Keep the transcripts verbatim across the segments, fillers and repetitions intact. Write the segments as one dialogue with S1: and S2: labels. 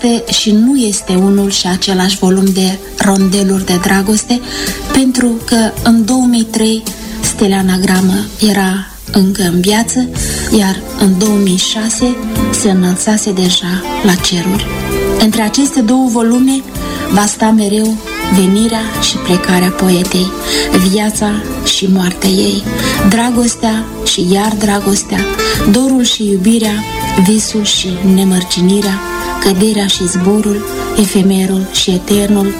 S1: Și nu este unul și același volum de rondeluri de dragoste, pentru că în două mii trei Steleana Gramă era încă în viață, iar în două mii șase se înălțase deja la ceruri. Între aceste două volume va sta mereu venirea și plecarea poetei, viața și moartea ei, dragostea și iar dragostea, dorul și iubirea, visul și nemărginirea, căderea și zborul, efemerul și eternul,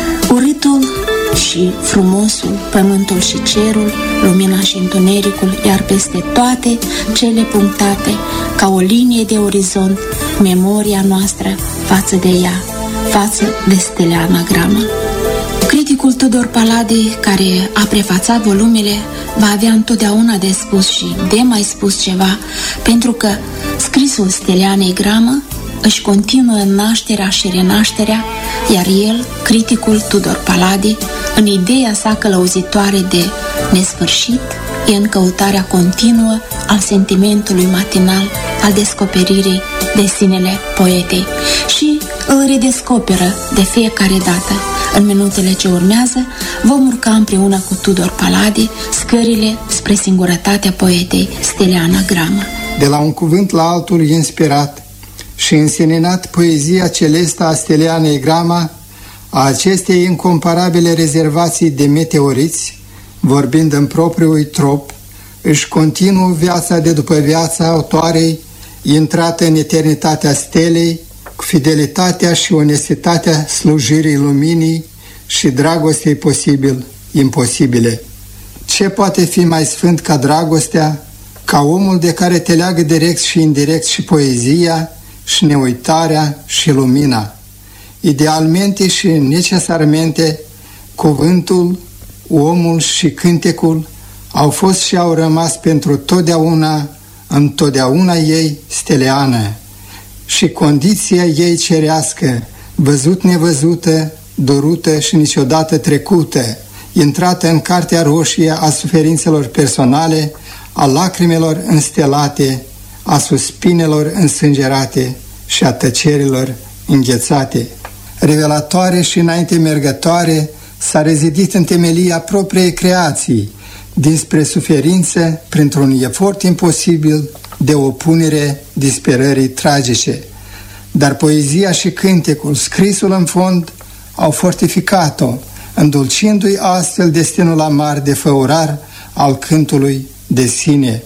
S1: urâtul și frumosul, pământul și cerul, lumina și întunericul, iar peste toate cele punctate, ca o linie de orizont, memoria noastră față de ea, față de Steleana Gramă. Criticul Tudor Palade, care a prefațat volumele, va avea întotdeauna de spus și de mai spus ceva, pentru că scrisul Steleanei Gramă își continuă nașterea și renașterea, iar el, criticul Tudor Palade, în ideea sa călăuzitoare de nesfârșit, e în căutarea continuă al sentimentului matinal, al descoperirii de sinele poetei și îl redescoperă de fiecare dată. În minutele ce urmează vom urca împreună cu Tudor Palade scările spre singurătatea poetei Steleana Gramă.
S2: De la un cuvânt la altul inspirat și înseninat poezia celestă a Steleanei Grama, a acestei incomparabile rezervații de meteoriți, vorbind în propriul trop, își continuă viața de după viața autoarei, intrată în eternitatea stelei, cu fidelitatea și onestitatea slujirii luminii și dragostei posibil imposibile. Ce poate fi mai sfânt ca dragostea, ca omul de care te leagă direct și indirect și poezia, și neuitarea și lumina? Idealmente și necesarmente, cuvântul, omul și cântecul au fost și au rămas pentru totdeauna, întotdeauna ei steleană, și condiția ei cerească, văzut nevăzută, dorută și niciodată trecută, intrată în cartea roșie a suferințelor personale, a lacrimelor înstelate, a suspinelor însângerate și a tăcerilor înghețate. Revelatoare și înainte mergătoare, s-a rezidit în temelia propriei creații, dinspre suferință, printr-un efort imposibil de opunere disperării tragice. Dar poezia și cântecul, scrisul în fond, au fortificat-o, îndulcindu-i astfel destinul amar de făurar al cântului de sine.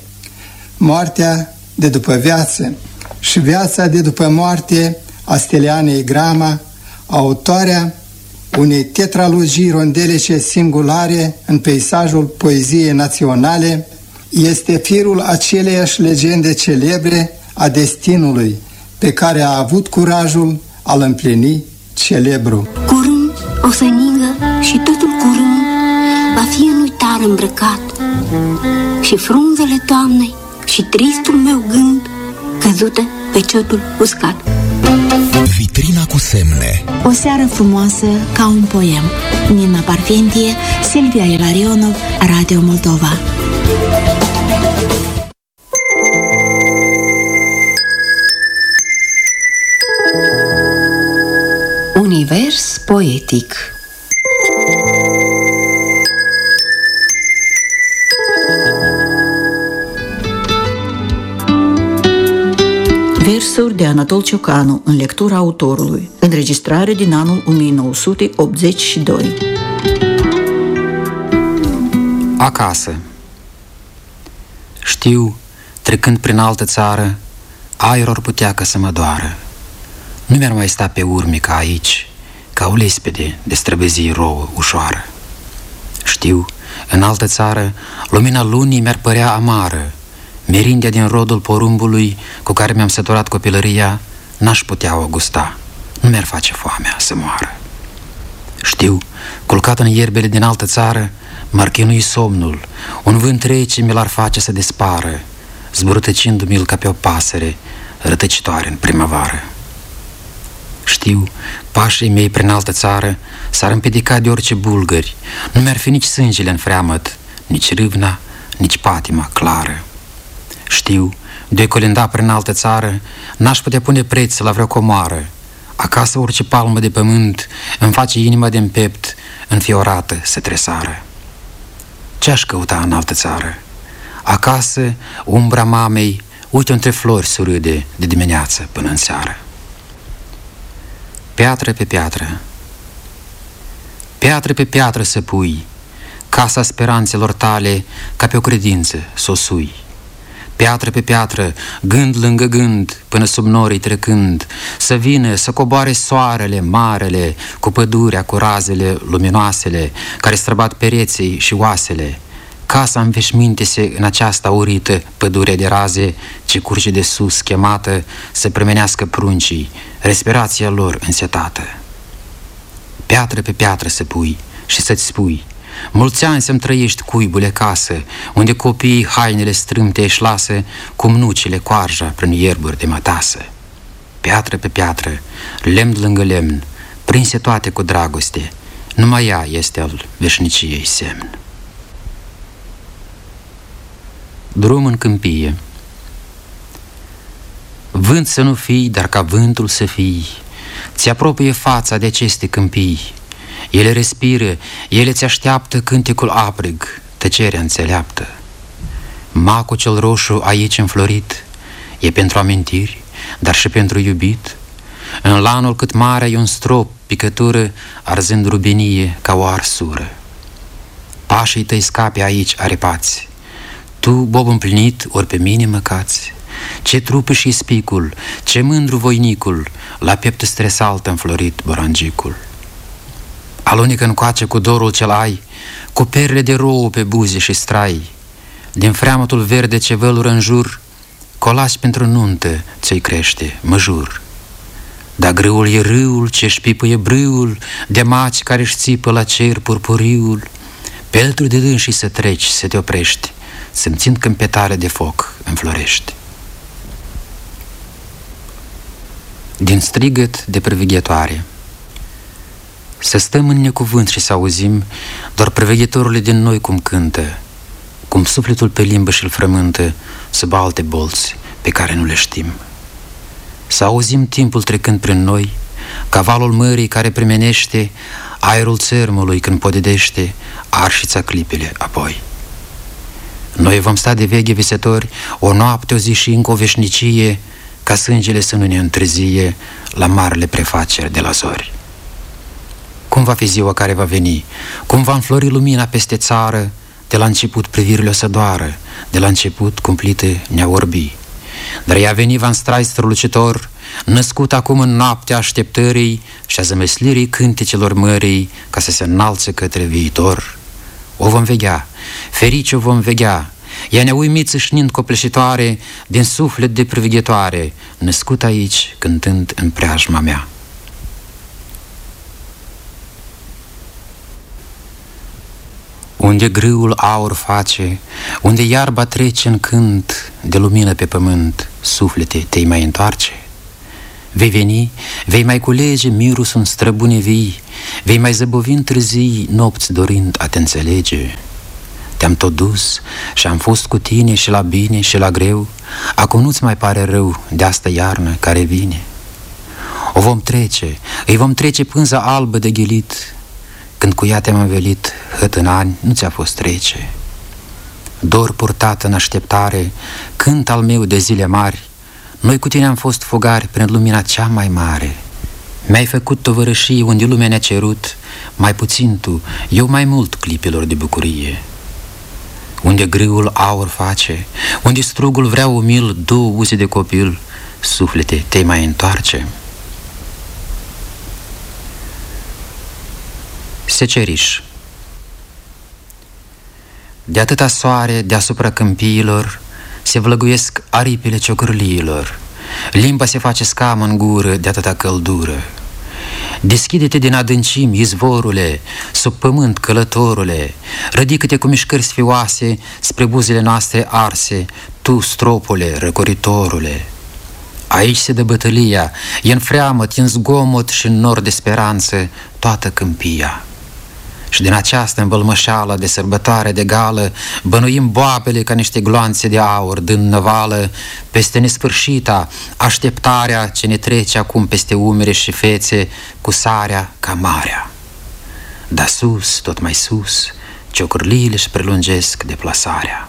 S2: Moartea de după viață și viața de după moarte a Steleanei Grama, autoarea unei tetralogii rondelice singulare în peisajul poeziei naționale, este firul aceleiași legende celebre a destinului pe care a avut curajul a-l împlini celebru.
S3: Curând o să ningă și totul curând va fi în uitare îmbrăcat și frunzele toamnei și tristul meu gând căzute pe ciotul uscat.
S4: Vitrina cu semne.
S1: O seară frumoasă ca un poem. Nina Parfentie, Silvia Ilarionov, Radio Moldova.
S5: Univers poetic. Versuri de Anatol Ciocanu în lectura autorului. Înregistrare din anul o mie nouă sute optzeci și doi.
S6: Acasă. Știu, trecând prin altă țară, aerul putea că să mă doară. Nu mi-ar mai sta pe urmi ca aici, ca o lispede de străbezii rouă ușoară. Știu, în altă țară, lumina lunii mi-ar părea amară. Merindea din rodul porumbului cu care mi-am săturat copilăria n-aș putea o gusta, nu mi-ar face foamea să moară. Știu, culcat în ierbele din altă țară, m-ar chinui somnul, un vânt rece mi l-ar face să despară, zburătăcindu-mi-l ca pe o pasăre rătăcitoare în primăvară. Știu, pașii mei prin altă țară s-ar împiedica de orice bulgări, nu mi-ar fi nici sângele în freamăt, nici râvna, nici patima clară. Știu, de-o colinda prin altă țară, n-aș putea pune preț la vreo comoară, Acasă orice palmă de pământ îmi face inima de împept înfiorată să tresară. Ce-aș căuta în altă țară? Acasă, umbra mamei, uite între flori surâde de dimineață până în seară. Piatră pe piatră, piatră pe piatră să pui, casa speranțelor tale ca pe o credință s o sui. Piatră pe piatră, gând lângă gând, până sub norii trecând, să vină, să coboare soarele, marele, cu pădurea, cu razele luminoasele, care străbat pereții și oasele. Casa înveșminte-se în aceasta urită pădure de raze, ce curge de sus, chemată să premenească pruncii, respirația lor însetată. Piatră pe piatră să pui și să-ți spui: mulți ani să-mi trăiești, cuibule, casă, unde copiii hainele strâmte își lasă, cum nucile coarja prin ierburi de mătasă. Piatră pe piatră, lemn lângă lemn, prinse toate cu dragoste, numai ea este al veșniciei semn. Drum în câmpie. Vânt să nu fii, dar ca vântul să fii, ți apropie fața de aceste câmpii. Ele respiră, ele ți așteaptă cântecul aprig, tăcerea înțeleaptă. Macul cel roșu aici înflorit e pentru amintiri, dar și pentru iubit. În lanul cât mare e un strop, picătură, arzând rubenie ca o arsură. Pașii tăi scape aici aripați, tu, bob împlinit, ori pe mine măcați. Ce trupă și spicul, ce mândru voinicul, la piept stresaltă înflorit borangicul. Alunecă încoace cu dorul cel ai, cu perle de rouă pe buze și strai. Din freamătul verde ce vălură în jur, colaci pentru nuntă ți-o crește, mă jur. Dar grâul e râul ce-și pipăie brâul, de maci care-și țipă la cer purpuriul. Peltul de dânsii să treci, să te oprești, simțind când petale de foc înflorești. Din strigăt de privighetoare. Să stăm în necuvânt și să auzim doar priveghetorul din noi cum cântă, cum sufletul pe limbă și-l frământă sub alte bolți pe care nu le știm. Să auzim timpul trecând prin noi, cavalul mării care primenește aerul țărmului când podedește arșița clipile apoi. Noi vom sta de veche visători o noapte, o zi și încă o veșnicie, ca sângele să nu ne întârzie la marele prefaceri de la zori. Cum va fi ziua care va veni? Cum va înflori lumina peste țară? De la început privirile o să doară, de la început cumplite ne-a orbi. Dar ea veni va în strai strălucitor, născut acum în noaptea așteptării și a zămeslirii cântecelor mării, ca să se înalțe către viitor. O vom veghea, ferice o vom veghea, ea ne-a uimit țâșnind copleșitoare din suflet de privighetoare, născut aici cântând în preajma mea. Unde grâul aur face, unde iarba trece în cânt de lumină pe pământ, suflete te-i mai întoarce? Vei veni, vei mai culege mirusul în străbune vii, vei mai zăbovi întârzii nopți dorind a te înțelege. Te-am tot dus și am fost cu tine și la bine și la greu, acum nu-ți mai pare rău de asta iarnă care vine. O vom trece, îi vom trece pânza albă de ghelit, când cu ea te-am învelit, hăt în ani, nu ți-a fost rece. Dor purtat în așteptare, cânt al meu de zile mari, noi cu tine am fost fugari prin lumina cea mai mare. Mi-ai făcut tovărășii unde lumea ne-a cerut, mai puțin tu, eu mai mult clipilor de bucurie. Unde grâul aur face, unde strugul vrea umil două uze de copil, suflete te mai întoarce. Seceriș. De atâta soare deasupra câmpiilor se vlăguiesc aripile ciocârliilor, limba se face scamă în gură de atâta căldură. Deschide-te din adâncimi, izvorule, sub pământ călătorule, ridică-te cu mișcări sfioase spre buzele noastre arse, tu, stropule, răcoritorule. Aici se dă bătălia, e în freamăt, e în zgomot și în nor de speranță toată câmpia. Și din această învălmășeală de sărbătoare de gală bănuim boabele ca niște gloanțe de aur, dând năvală peste nesfârșita așteptarea ce ne trece acum peste umere și fețe cu sarea ca marea. Dar sus, tot mai sus, ciocârliile își prelungesc deplasarea.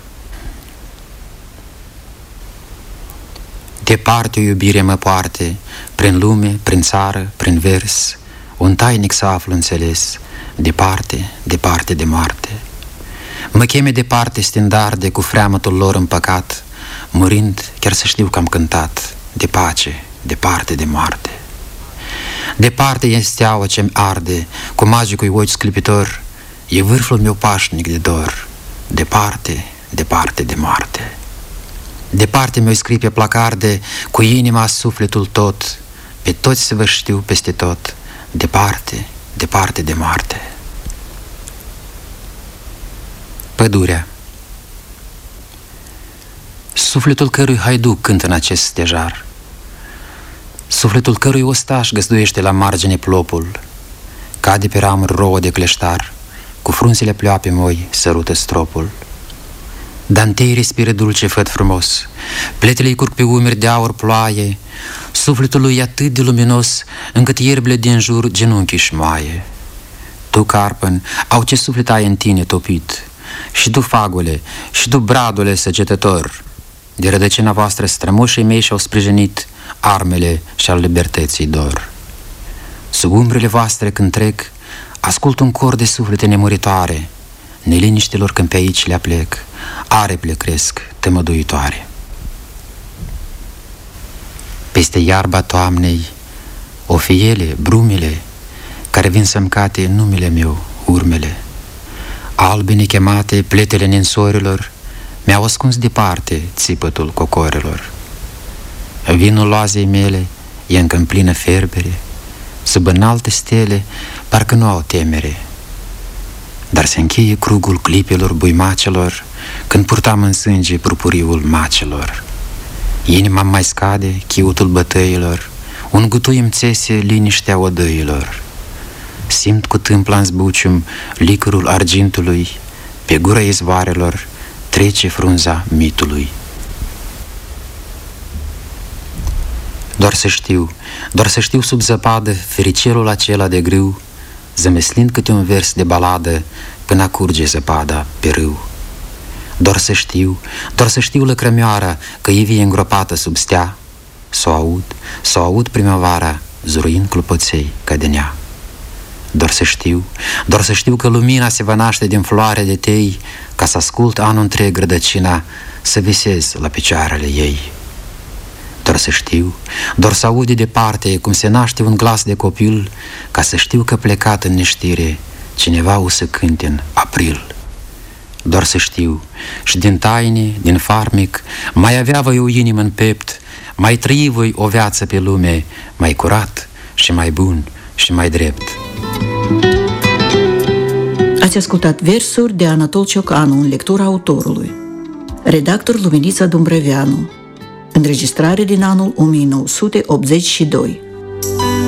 S6: Departe o iubire mă poarte, prin lume, prin țară, prin vers, un tainic să aflu înțeles, departe, departe de moarte. Mă cheme departe standarde cu freamătul lor împăcat, murind chiar să știu că am cântat, de pace, departe de moarte. Departe e steaua ce-mi arde, cu magicul ochi sclipitor, e vârful meu pașnic de dor, departe, departe de moarte. Departe mi-o scrie pe placarde, cu inima, sufletul tot, pe toți să vă știu peste tot, departe, departe de moarte. Pădurea. Sufletul cărui haiduc cântă în acest stejar, sufletul cărui ostaș găzduiește la margine plopul, cade pe ramuri rouă de cleștar, cu frunzele pleoape moi sărută stropul. Dantei respiră dulce făt frumos, pletele-i curg pe umeri de aur ploaie, sufletul lui e atât de luminos, încât ierbile din jur genunchi-și moaie. Tu, carpăn, au ce suflet ai în tine topit, și tu, fagule, și tu, bradule săgetător, de rădăcina voastră strămoșii mei și-au sprijinit armele și al libertății dor. Sub umbrele voastre când trec, ascult un cor de suflete nemuritoare, neliniștilor când pe aici le aplec, aripile cresc tămăduitoare. Peste iarba toamnei, o fiele, brumele, care vin să-mi cate numele meu, urmele, albe nechemate, pletele ninsorilor, mi-au ascuns departe țipătul cocorilor. Vinul loazei mele e încă în plină ferbere, sub înalte stele parcă nu au temere. Dar se încheie crugul clipelor buimacelor, când purtam în sânge purpuriul macelor. Inima mai scade, chiutul bătăilor, un gutui îmi țese liniștea odăilor. Simt cu tâmpla în zbucium licărul argintului, pe gura izvoarelor trece frunza mitului. Doar să știu, doar să știu sub zăpadă fericelul acela de grâu, zămeslind câte un vers de baladă până acurge zăpada pe râu. Doar să știu, doar să știu lăcrămioara că e vie îngropată sub stea, s-o aud, s-o aud primăvara zuruind clopoței ca de nea. Doar să știu, doar să știu că lumina se va naște din floare de tei, ca să ascult anul întreg rădăcina, să visez la picioarele ei. Doar să știu, doar să aud de departe cum se naște un glas de copil, ca să știu că plecat în neștire cineva o să cânte în april. Doar să știu, și din taine, din farmic, mai avea voi o inimă în pept, mai trăi voi o viață pe lume, mai curat și mai bun și mai drept.
S5: Ați ascultat versuri de Anatol Ciocanu în lectura autorului. Redactor Luminița Dumbrăveanu. Înregistrare din anul o mie nouă sute optzeci și doi.